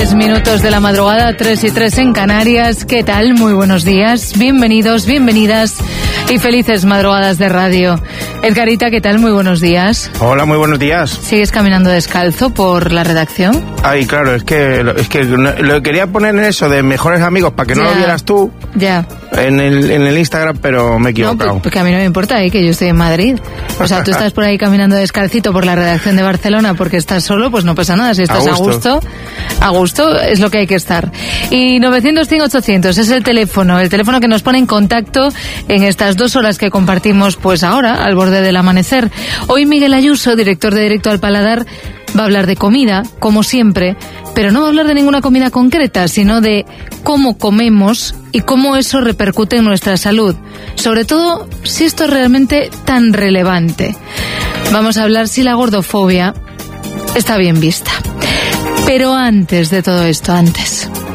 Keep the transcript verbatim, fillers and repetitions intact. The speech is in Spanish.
tres minutos de la madrugada, tres y tres en Canarias. ¿Qué tal? Muy buenos días, bienvenidos, bienvenidas y felices madrugadas de radio. Edgarita, ¿qué tal? Muy buenos días. Hola, muy buenos días. ¿Sigues caminando descalzo por la redacción? Ay, claro, es que es que lo quería poner en eso de mejores amigos para que no ya, lo vieras tú. Ya. En el, en el Instagram, pero me he equivocado. No, porque a mí no me importa, ¿eh? Que yo estoy en Madrid. O sea, tú estás por ahí caminando descalcito por la redacción de Barcelona porque estás solo, pues no pasa nada. Si estás a gusto, a gusto, a gusto es lo que hay que estar. Y novecientos, cien, ochocientos es el teléfono, el teléfono que nos pone en contacto en estas dos horas que compartimos, pues ahora, al borde del amanecer. Hoy Miguel Ayuso, director de Directo al Paladar, va a hablar de comida, como siempre, pero no va a hablar de ninguna comida concreta, sino de cómo comemos y cómo eso repercute en nuestra salud. Sobre todo, si esto es realmente tan relevante. Vamos a hablar si la gordofobia está bien vista. Pero antes de todo esto, antes,